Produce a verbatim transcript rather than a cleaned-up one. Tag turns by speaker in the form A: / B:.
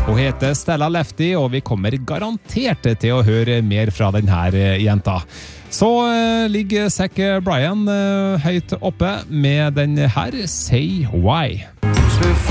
A: Hun heter Stella Lefty, og vi kommer garantert til å høre mer fra denne jenta. Så ligger Zac Bryan høyt oppe med den her Say Why.